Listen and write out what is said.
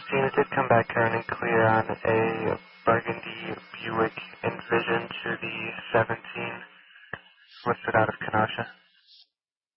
16, it did come back earning clear on a burgundy Buick Envision to the 17 listed out of Kenosha.